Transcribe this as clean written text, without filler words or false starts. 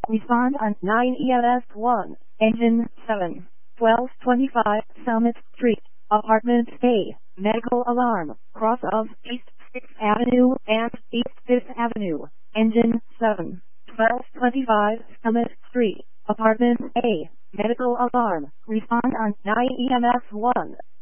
Respond on 9 EMS 1, Engine 7, 1225 Summit Street, Apartment A, medical alarm, cross of East 6th Avenue and East 5th Avenue, Engine 7, 1225 Summit Street, Apartment A, medical alarm, respond on 9 EMS 1.